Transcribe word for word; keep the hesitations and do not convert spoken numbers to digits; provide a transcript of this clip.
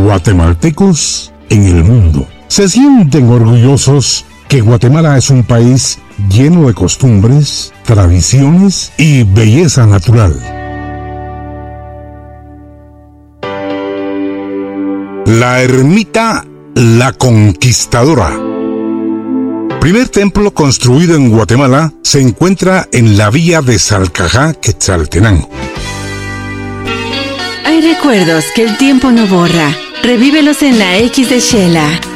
guatemaltecos en el mundo. Se sienten orgullosos que Guatemala es un país lleno de costumbres, tradiciones y belleza natural. La ermita La Conquistadora. Primer templo construido en Guatemala, se encuentra en la villa de Salcajá, Quetzaltenango. Hay recuerdos que el tiempo no borra. Revívelos en la X de Xela.